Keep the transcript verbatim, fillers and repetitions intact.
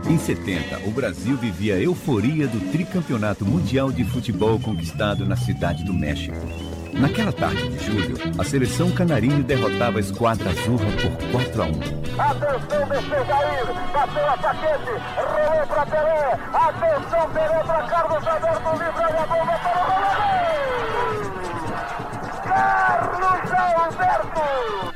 Em setenta, o Brasil vivia a euforia do tricampeonato mundial de futebol conquistado na Cidade do México. Naquela tarde de julho, a seleção canarinho derrotava a Esquadra Azurra por quatro a um. Atenção, desceu Jair, bateu a paquete, rolou para Pelé. Atenção, Pelé para Carlos Alberto, livra a bomba para o Ronaldo. Carlos Alberto!